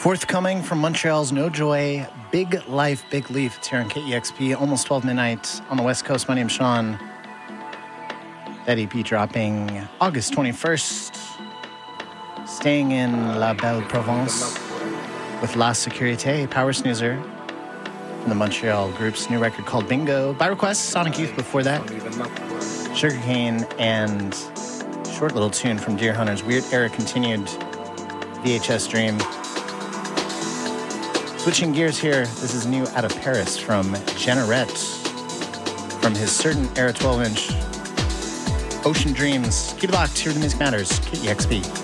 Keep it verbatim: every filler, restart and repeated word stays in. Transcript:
Forthcoming from Montreal's No Joy, Big Life, Big Leaf. It's here on K E X P, almost twelve midnight on the West Coast. My name's Sean. That E P dropping August twenty-first. Staying in La Belle Provence with La Sécurité, Power Snoozer, from the Montreal group's new record called Bingo. By request, Sonic Youth before that. Sugarcane and short little tune from Deer Hunter's Weird Era Continued V H S Dream. Switching gears here, this is new out of Paris from Generette from his Certain Era twelve inch Ocean Dreams. Keep it locked here to Music Matters, K E X P.